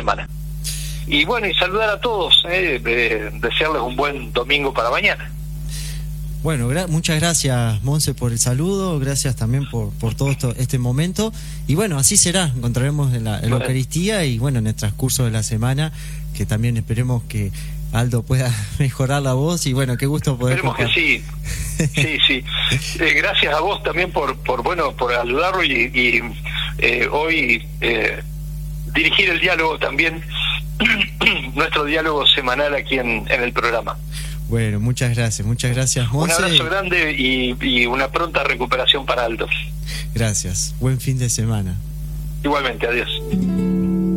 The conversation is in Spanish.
semana. Y bueno, y saludar a todos, desearles un buen domingo para mañana. Bueno, muchas gracias, Monse, por el saludo, gracias también por todo este momento, y bueno, así será, encontraremos en la Eucaristía y bueno, en el transcurso de la semana, que también esperemos que Aldo pueda mejorar la voz, y bueno, qué gusto poder... Esperemos que sí. Gracias a vos también por ayudarlo y hoy dirigir el diálogo también, nuestro diálogo semanal aquí en el programa. Bueno, muchas gracias, Monse. Un abrazo grande y una pronta recuperación para Aldo. Gracias, buen fin de semana. Igualmente, adiós.